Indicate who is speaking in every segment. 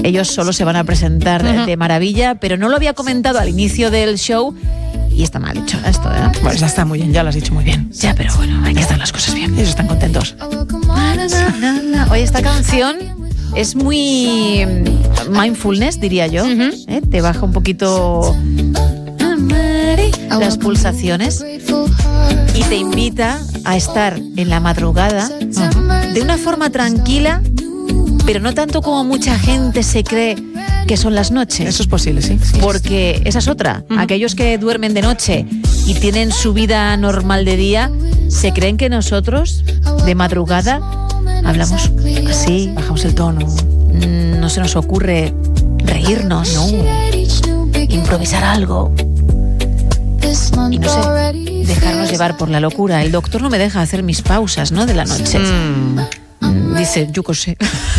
Speaker 1: Ellos solo se van a presentar de maravilla, pero no lo había comentado al inicio del show y está mal hecho esto, ¿eh?
Speaker 2: Pues ya está muy bien, ya lo has dicho muy bien.
Speaker 1: Ya, pero bueno, hay que hacer las cosas bien.
Speaker 2: Ellos están contentos.
Speaker 1: Oye, esta canción es muy mindfulness, diría yo. Te baja un poquito las pulsaciones y te invita a estar en la madrugada de una forma tranquila, pero no tanto como mucha gente se cree que son las noches.
Speaker 2: Eso es posible, sí.
Speaker 1: Porque esa es otra. Aquellos que duermen de noche y tienen su vida normal de día, se creen que nosotros, de madrugada, hablamos así,
Speaker 2: Bajamos el tono.
Speaker 1: no se nos ocurre reírnos, improvisar algo y no sé, dejarnos llevar por la locura. El doctor no me deja hacer mis pausas, ¿no?, de la noche. Dice, yo qué sé.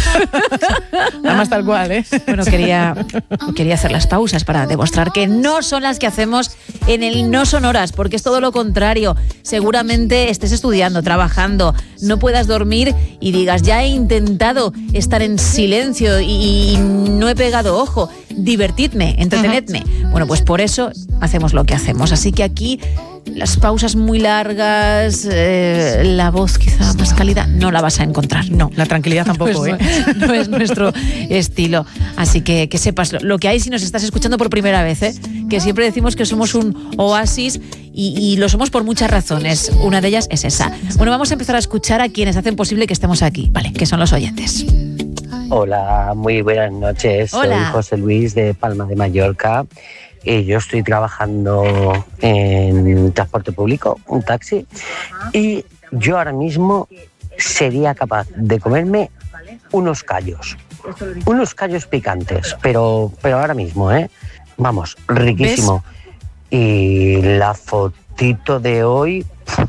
Speaker 2: Además tal cual, ¿eh?
Speaker 1: Bueno, quería hacer las pausas para demostrar que no son las que hacemos en el No Son Horas, porque es todo lo contrario. Seguramente estés estudiando, trabajando, no puedas dormir y digas, ya he intentado estar en silencio y no he pegado ojo. Divertidme, entretenedme. Bueno, pues por eso hacemos lo que hacemos. Así que aquí las pausas muy largas, la voz quizá más cálida, no la vas a encontrar.
Speaker 2: No, la tranquilidad tampoco,
Speaker 1: No es nuestro estilo. Así que sepas lo que hay si nos estás escuchando por primera vez, que siempre decimos que somos un oasis y lo somos por muchas razones. Una de ellas es esa. Bueno, vamos a empezar a escuchar a quienes hacen posible que estemos aquí, ¿vale? Que son los oyentes.
Speaker 3: Hola, muy buenas noches.
Speaker 1: Hola.
Speaker 3: Soy José Luis de Palma de Mallorca y yo estoy trabajando en transporte público, un taxi, y yo ahora mismo sería capaz de comerme unos callos picantes, pero ahora mismo, vamos, riquísimo. ¿Ves? Y la fotito de hoy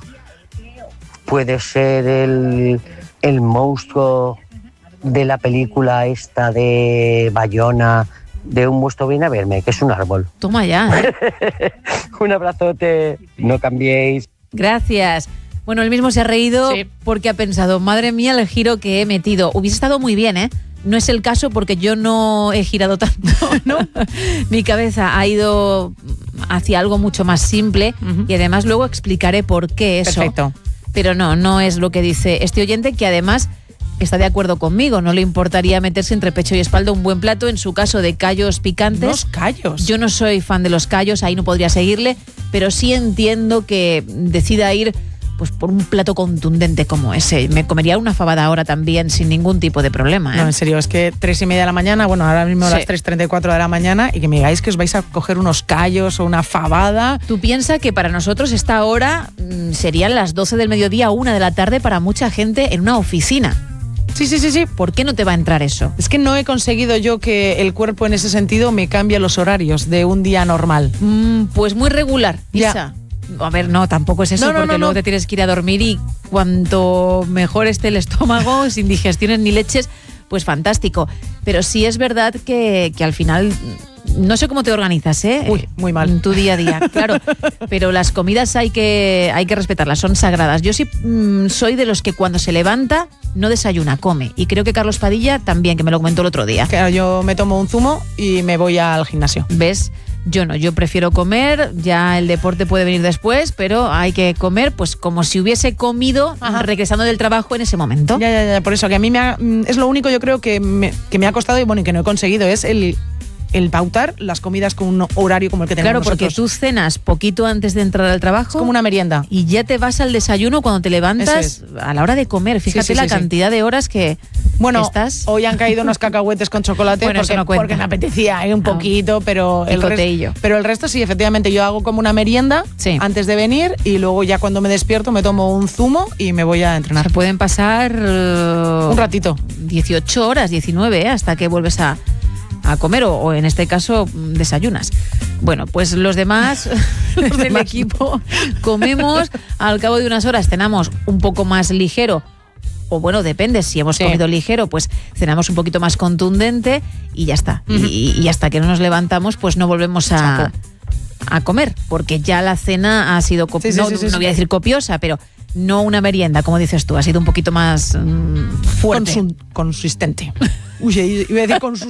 Speaker 3: puede ser el monstruo de la película esta de Bayona, de Un vuestro viene a verme, que es un árbol.
Speaker 1: Toma ya.
Speaker 3: Un abrazote, no cambiéis.
Speaker 1: Gracias. Bueno, él mismo se ha reído porque ha pensado, madre mía, el giro que he metido. Hubiese estado muy bien, ¿eh? No es el caso porque yo no he girado tanto, ¿no? Mi cabeza ha ido hacia algo mucho más simple y además luego explicaré por qué eso.
Speaker 2: Perfecto.
Speaker 1: Pero no es lo que dice este oyente, que además está de acuerdo conmigo. No le importaría meterse entre pecho y espalda un buen plato, en su caso de callos picantes.
Speaker 2: ¿Los callos?
Speaker 1: Yo no soy fan de los callos, ahí no podría seguirle, pero sí entiendo que decida ir pues por un plato contundente como ese. Me comería una fabada ahora también sin ningún tipo de problema, ¿eh?
Speaker 2: No, en serio, es que 3:30 de la mañana, bueno, ahora mismo las 3:34 de la mañana, y que me digáis que os vais a coger unos callos o una fabada.
Speaker 1: Tú piensas que para nosotros esta hora serían las 12 del mediodía o 1 de la tarde para mucha gente en una oficina.
Speaker 2: Sí.
Speaker 1: ¿Por qué no te va a entrar eso?
Speaker 2: Es que no he conseguido yo que el cuerpo en ese sentido me cambie los horarios de un día normal.
Speaker 1: Pues muy regular, Isa.
Speaker 2: Ya.
Speaker 1: A ver, no, tampoco es eso, porque luego te tienes que ir a dormir y cuanto mejor esté el estómago, sin digestiones ni leches, pues fantástico. Pero sí es verdad que al final, no sé cómo te organizas,
Speaker 2: Uy, muy mal.
Speaker 1: En tu día a día, claro. Pero las comidas hay que respetarlas, son sagradas. Yo sí soy de los que cuando se levanta no desayuna, come. Y creo que Carlos Padilla también, que me lo comentó el otro día.
Speaker 2: Claro, yo me tomo un zumo y me voy al gimnasio.
Speaker 1: ¿Ves? Yo no, yo prefiero comer, ya el deporte puede venir después, pero hay que comer pues como si hubiese comido regresando del trabajo en ese momento.
Speaker 2: Ya, por eso, que a mí es lo único yo creo que me ha costado y bueno, y que no he conseguido, es el pautar las comidas con un horario como el que tenemos
Speaker 1: nosotros. Claro, porque tú cenas poquito antes de entrar al trabajo.
Speaker 2: Es como una merienda.
Speaker 1: Y ya te vas al desayuno cuando te levantas a la hora de comer. Fíjate la cantidad de horas que estás.
Speaker 2: Hoy han caído unos cacahuetes con chocolate porque me apetecía un poquito, pero el resto sí, efectivamente, yo hago como una merienda antes de venir y luego ya cuando me despierto me tomo un zumo y me voy a entrenar.
Speaker 1: Se pueden pasar
Speaker 2: un ratito.
Speaker 1: 18 horas, 19, hasta que vuelves a comer o en este caso desayunas. Bueno, pues los demás del equipo comemos, al cabo de unas horas cenamos un poco más ligero, o bueno, depende, si hemos comido ligero, pues cenamos un poquito más contundente y ya está. Y hasta que no nos levantamos, pues no volvemos a comer, porque ya la cena ha sido no voy a decir copiosa, pero no una merienda, como dices tú, ha sido un poquito más fuerte.
Speaker 2: Consistente. Uy, iba a decir